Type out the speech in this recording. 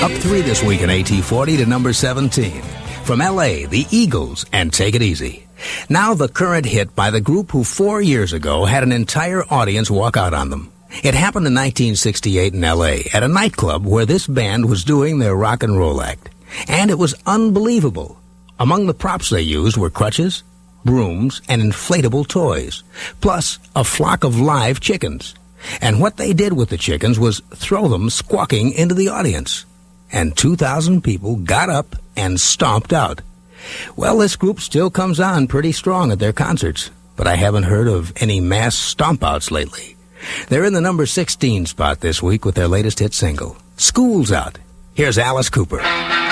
Up 3 this week in AT40 to number 17. From L.A., the Eagles and Take It Easy. Now the current hit by the group who 4 years ago had an entire audience walk out on them. It happened in 1968 in L.A. at a nightclub where this band was doing their rock and roll act. And it was unbelievable. Among the props they used were crutches, brooms, and inflatable toys, plus a flock of live chickens. And what they did with the chickens was throw them squawking into the audience. And 2,000 people got up and stomped out. Well, this group still comes on pretty strong at their concerts, but I haven't heard of any mass stomp-outs lately. They're in the number 16 spot this week with their latest hit single, School's Out. Here's Alice Cooper.